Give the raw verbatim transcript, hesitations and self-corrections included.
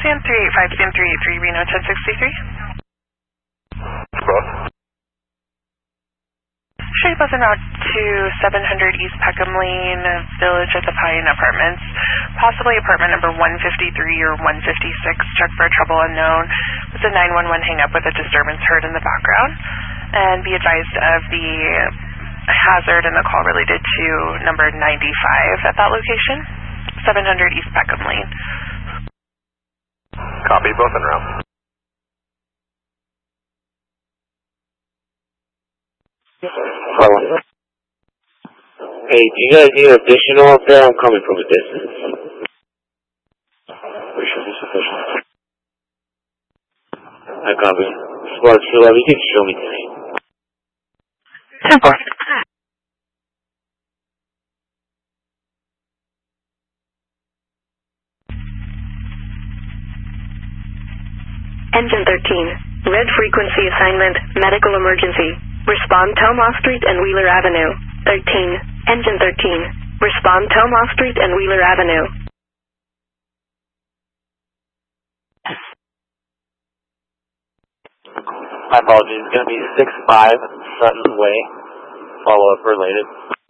San three eight five, San three eight three, Reno ten sixty-three. Both. Straight bus en route to seven hundred East Peckham Lane, Village at the Pine Apartments. Possibly apartment number one fifty-three or one fifty-six. Check for trouble unknown. With a nine one one hang up with a disturbance heard in the background. And be advised of the hazard and the call related to number ninety-five at that location. seven hundred East Peckham Lane. Copy, both en route. Hello. Hey, do you guys need additional up there? I'm coming from a distance. We should be sufficient. I copy. Squad two eleven, you can show me tonight. Simple. Engine thirteen, red frequency assignment, medical emergency. Respond Telmont Street and Wheeler Avenue. thirteen, Engine thirteen, respond Telmont Street and Wheeler Avenue. My apologies, it's going to be six five Sutton Way, follow-up related.